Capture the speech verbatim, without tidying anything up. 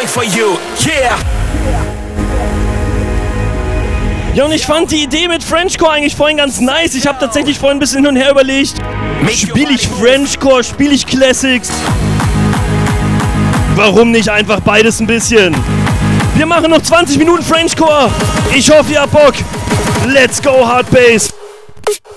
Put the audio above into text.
for you, yeah. Ja, und ich fand die Idee mit Frenchcore eigentlich vorhin ganz nice. Ich habe tatsächlich vorhin ein bisschen hin und her überlegt. Spiele ich Frenchcore, spiele ich Classics? Warum nicht einfach beides ein bisschen? Wir machen noch zwanzig Minuten Frenchcore. Ich hoffe, ihr habt Bock. Let's go, Hard Bass.